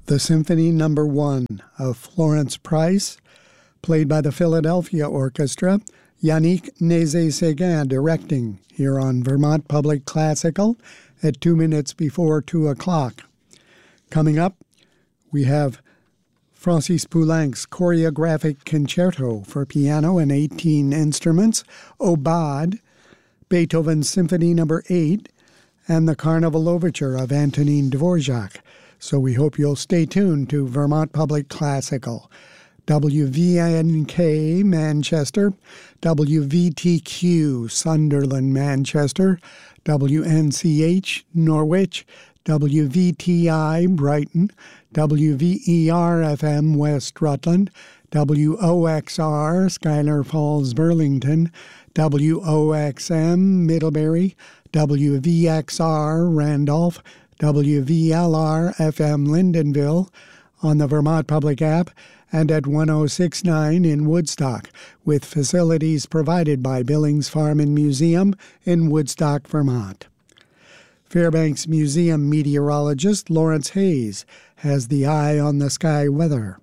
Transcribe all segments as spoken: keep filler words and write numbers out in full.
the Symphony Number One of Florence Price, played by the Philadelphia Orchestra, Yannick Nézet-Séguin directing, here on Vermont Public Classical at two minutes before two o'clock. Coming up, we have Francis Poulenc's choreographic concerto for piano and eighteen instruments, Aubade, Beethoven's Symphony Number Eight, and the Carnival Overture of Antonin Dvorak. So we hope you'll stay tuned to Vermont Public Classical. W V N K Manchester, W V T Q Sunderland Manchester, W N C H Norwich, W V T I Brighton, W V E R F M West Rutland, W O X R Schuyler Falls Burlington, W O X M Middlebury, W V X R Randolph, W V L R F M Lyndonville, on the Vermont Public app, and at one oh six point nine in Woodstock, with facilities provided by Billings Farm and Museum in Woodstock, Vermont. Fairbanks Museum meteorologist Lawrence Hayes has the Eye on the Sky weather.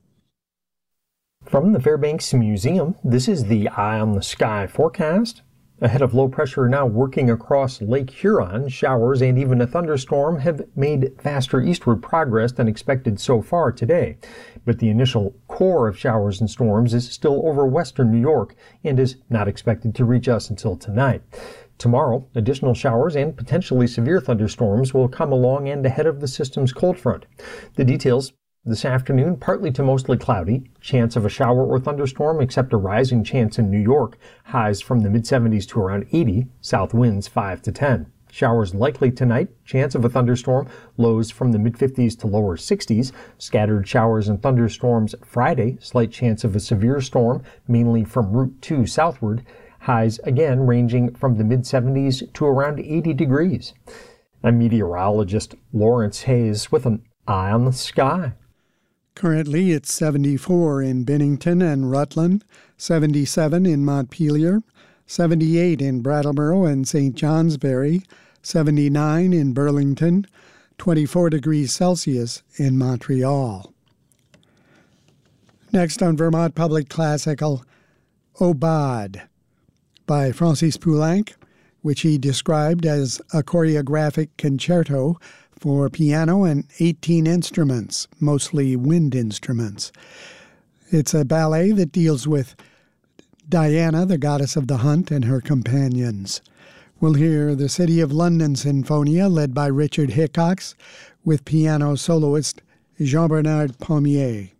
From the Fairbanks Museum, this is the Eye on the Sky forecast. Ahead of low pressure now working across Lake Huron, showers and even a thunderstorm have made faster eastward progress than expected so far today. But the initial core of showers and storms is still over western New York and is not expected to reach us until tonight. Tomorrow, additional showers and potentially severe thunderstorms will come along and ahead of the system's cold front. The details: this afternoon, partly to mostly cloudy, chance of a shower or thunderstorm except a rising chance in New York, highs from the mid seventies to around eighty, south winds five to ten. Showers likely tonight, chance of a thunderstorm, lows from the mid fifties to lower sixties. Scattered showers and thunderstorms Friday, slight chance of a severe storm, mainly from Route two southward. Highs again ranging from the mid seventies to around eighty degrees. I'm meteorologist Lawrence Hayes with an Eye on the Sky. Currently, it's seventy-four in Bennington and Rutland, seventy-seven in Montpelier, seventy-eight in Brattleboro and Saint Johnsbury, seventy-nine in Burlington, twenty-four degrees Celsius in Montreal. Next on Vermont Public Classical, Aubade by Francis Poulenc, which he described as a choreographic concerto for piano and eighteen instruments, mostly wind instruments. It's a ballet that deals with Diana, the goddess of the hunt, and her companions. We'll hear the City of London Sinfonia, led by Richard Hickox, with piano soloist Jean-Bernard Pommier.